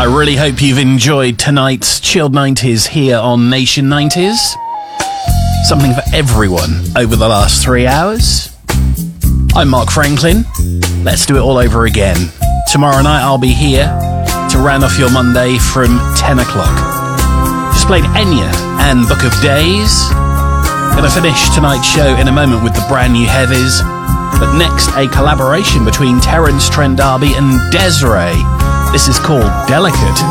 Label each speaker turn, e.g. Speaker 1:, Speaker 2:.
Speaker 1: really hope you've enjoyed tonight's Chilled 90s here on Nation 90s. Something for everyone over the last 3 hours. I'm Mark Franklin. Let's do it all over again. Tomorrow night I'll be here to round off your Monday from 10 o'clock. Just played Enya and Book of Days. Gonna finish tonight's show in a moment with the brand new Heavies. But next, a collaboration between Terence Trent D'Arby and Des'ree. This is called Delicate.